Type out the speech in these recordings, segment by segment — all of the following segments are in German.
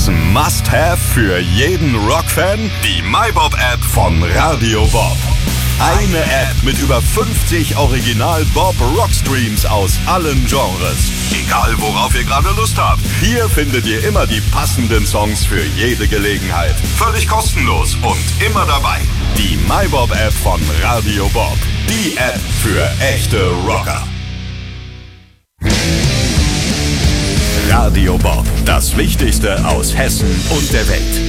Das Must-Have für jeden Rockfan? Die MyBob-App von Radio Bob. Eine App mit über 50 Original-Bob-Rockstreams aus allen Genres. Egal, worauf ihr gerade Lust habt. Hier findet ihr immer die passenden Songs für jede Gelegenheit. Völlig kostenlos und immer dabei. Die MyBob-App von Radio Bob. Die App für echte Rocker. Radio Bob. Das Wichtigste aus Hessen und der Welt.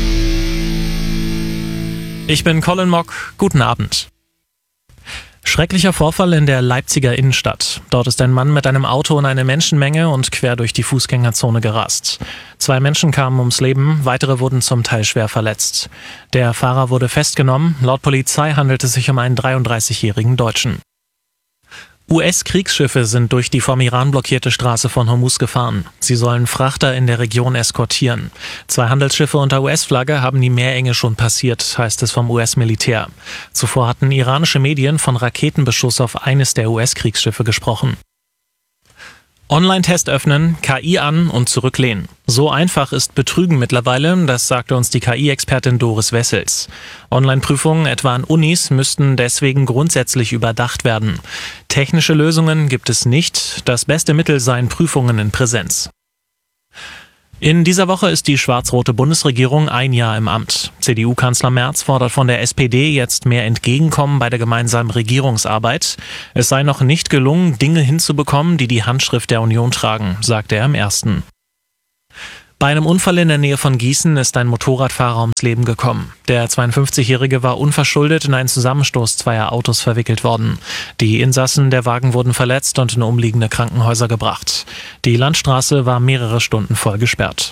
Ich bin Colin Mock. Guten Abend. Schrecklicher Vorfall in der Leipziger Innenstadt. Dort ist ein Mann mit einem Auto in eine Menschenmenge und quer durch die Fußgängerzone gerast. 2 Menschen kamen ums Leben, weitere wurden zum Teil schwer verletzt. Der Fahrer wurde festgenommen. Laut Polizei handelt es sich um einen 33-jährigen Deutschen. US-Kriegsschiffe sind durch die vom Iran blockierte Straße von Hormuz gefahren. Sie sollen Frachter in der Region eskortieren. 2 Handelsschiffe unter US-Flagge haben die Meerenge schon passiert, heißt es vom US-Militär. Zuvor hatten iranische Medien von Raketenbeschuss auf eines der US-Kriegsschiffe gesprochen. Online-Test öffnen, KI an und zurücklehnen. So einfach ist Betrügen mittlerweile, das sagte uns die KI-Expertin Doris Wessels. Online-Prüfungen etwa an Unis müssten deswegen grundsätzlich überdacht werden. Technische Lösungen gibt es nicht. Das beste Mittel seien Prüfungen in Präsenz. In dieser Woche ist die schwarz-rote Bundesregierung ein Jahr im Amt. CDU-Kanzler Merz fordert von der SPD jetzt mehr Entgegenkommen bei der gemeinsamen Regierungsarbeit. Es sei noch nicht gelungen, Dinge hinzubekommen, die die Handschrift der Union tragen, sagte er im Ersten. Bei einem Unfall in der Nähe von Gießen ist ein Motorradfahrer ums Leben gekommen. Der 52-Jährige war unverschuldet in einen Zusammenstoß zweier Autos verwickelt worden. Die Insassen der Wagen wurden verletzt und in umliegende Krankenhäuser gebracht. Die Landstraße war mehrere Stunden voll gesperrt.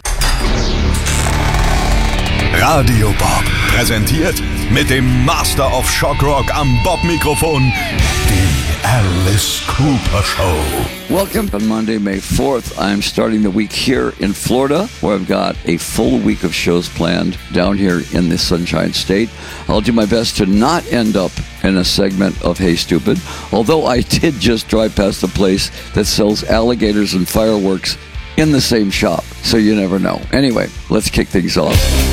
Radio Bob präsentiert mit dem Master of Shock Rock am Bob-Mikrofon die Alice Cooper Show. Welcome on Monday, May 4th. I'm starting the week here in Florida, where I've got a full week of shows planned down here in the Sunshine State. I'll do my best to not end up in a segment of Hey Stupid, although I did just drive past a place that sells alligators and fireworks in the same shop, so you never know. Anyway, let's kick things off.